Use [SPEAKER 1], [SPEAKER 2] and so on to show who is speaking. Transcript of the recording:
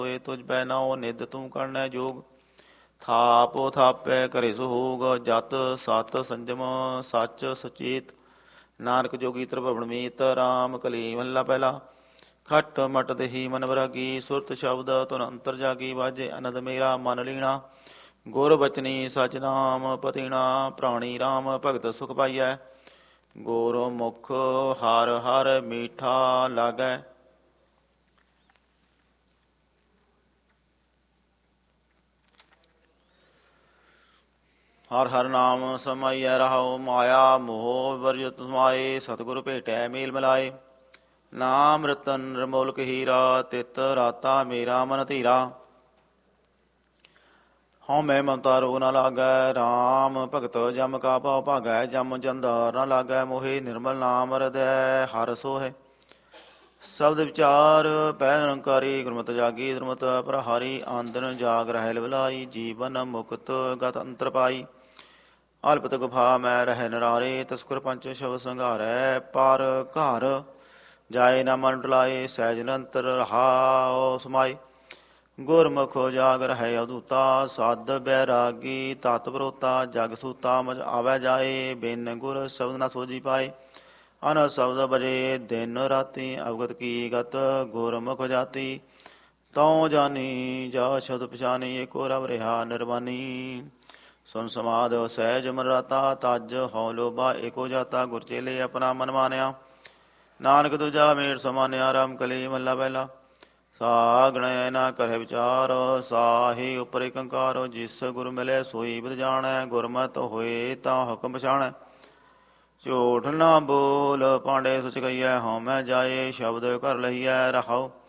[SPEAKER 1] ਹੋਏ ਤੁਝ ਪੈ ਨਾਉ ਨਿਦ ਤੂੰ ਕਰਨੈ ਜੋਗ। ਥਾਪੋ ਥਾਪੈ ਕਰੇ ਸੁਹੋਗ ਜਤ ਸਤ ਸੰਜਮ ਸੱਚ ਸੁਚੇਤ। ਨਾਨਕ ਜੋਗੀ ਤ੍ਰਿਭਵਨ ਮੀਤ ਰਾਮ ਕਲੀ ਮਹੱਲਾ ਪਹਿਲਾ। ਖੱਟ ਮਟ ਦਹੀ ਮਨ ਵਰਾਗੀ ਸੁਰਤ ਸ਼ਬਦ ਧੁਨ ਅੰਤਰ ਜਾਗੀ। ਵਾਜੇ ਅਨੰਦ ਮੇਰਾ ਮਨ ਲੀਣਾ ਗੁਰ ਬਚਨੀ ਸਚ ਨਾਮ ਪਤੀਣਾ। ਪ੍ਰਾਣੀ ਰਾਮ ਭਗਤ ਸੁਖ ਪਾਈਐ ਗੁਰ ਮੁਖ ਹਰ ਹਰ ਮੀਠਾ ਲਾਗੈ। ਹਰ ਹਰ ਨਾਮ ਸਮਾਈਐ ਰਹਾਉ ਮਾਇਆ ਮੋਹ ਵਰਜਿਤ ਸਮਾਏ। ਸਤਿਗੁਰ ਭੇਟੈ ਮੇਲ ਮਿਲਾਏ ਨਾਮ ਰਤਨ ਨਿਰਮੋਲਕ ਹੀਰਾ। ਤਿਤ ਰਾਤਾ ਮੇਰਾ ਮਨ ਧੀਰਾ ਹਉ ਮੈਂ ਮਮਤਾ ਰੋਗ ਨਾ ਲਾਗੈ। ਰਾਮ ਭਗਤ ਜਮ ਕਾ ਭਉ ਭਾਗੈ ਜਮ ਜੰਧਾਰ ਨਾ ਲਾਗੈ ਮੋਹਿ। ਨਿਰਮਲ ਨਾਮ ਹਿਰਦੈ ਹਰਿ ਸੋਹਿ ਸ਼ਬਦ ਵਿਚਾਰ ਪੈ ਨਿਰੰਕਾਰੀ। ਗੁਰਮਤਿ ਜਾਗੀ ਦੁਰਮਤਿ ਪ੍ਰਹਾਰੀ ਆਂਦਨ ਜਾਗ ਰਹਿ ਲਿਵਲਾਈ। ਜੀਵਨ ਮੁਕਤ ਗਤ ਅੰਤਰ ਪਾਈ ਅਲਪਤ ਗੁਫਾ ਮੈਂ ਰਹਿ ਨਰਾਰੇ। ਤਸਕੁਰ ਪੰਚ ਸ਼ਬਦ ਸੰਘਾਰੈ ਪਰ ਘਰ ਜਾਏ ਨਾ ਮਨ ਡੁਲਾਏ। ਸਹਿਜ ਨਿਰੰਤਰ ਰਹਾਉ ਸਮਾਈ ਗੁਰਮੁਖ ਜਾਗ ਰਹਿ ਅਵਧੂਤਾ। ਸਦ ਬੈਰਾਗੀ ਤਤ ਬਰੋਤਾ ਜਗ ਸੂਤਾ ਮਜ ਆਵੈ ਜਾਏ। ਬਿਨ ਗੁਰ ਸ਼ਬਦ ਨਾ ਸੋਝੀ ਪਾਏ ਅਨ ਸ਼ਬਦ ਬਜੇ ਦਿਨ ਰਾਤੀ। ਅਵਗਤ ਕੀ ਗਤ ਗੁਰਮੁਖ ਜਾਤੀ ਤਉ ਜਾਨੀ ਜਾ ਸ਼ਬਦ ਪਛਾਨੀ। ਏਕੋ ਰਵ ਰਿਹਾ ਨਿਰਵਾਨੀ ਸੁਨ ਸਮਾਦ ਸਹਿਜ ਮਨ ਰਾਤਾ। ਤਜ ਹਉ ਲੋਭਾ ਏਕੋ ਜਾਤਾ ਗੁਰ ਚੇਲੇ ਆਪਣਾ ਮਨ ਮਾਨਿਆ। ਨਾਨਕ ਦੂਜਾ ਮੇਰ ਸਮਾਨਿਆ ਰਾਮ ਕਲੀ ਮਹੱਲਾ ਪਹਿਲਾ। ਸਾਗਣੈ ਨਾ ਕਰਹਿ ਵਿਚਾਰ ਸਾਹੀ ਉਪਰ ਏਕੰਕਾਰ। ਜਿਸ ਗੁਰ ਮਿਲੇ ਸੋਈ ਬਿਦ ਜਾਣੈ ਗੁਰਮਤਿ ਹੋਏ ਤਾਂ ਹੁਕਮ ਪਛਾਣੈ। ਝੂਠ ਨਾ ਬੋਲ ਪਾਂਡੇ ਸੁਚ ਕਹੀਐ ਹਉ ਮੈਂ ਜਾਏ। ਸ਼ਬਦ ਘਰ ਲਈਐ ਰਹਾਉ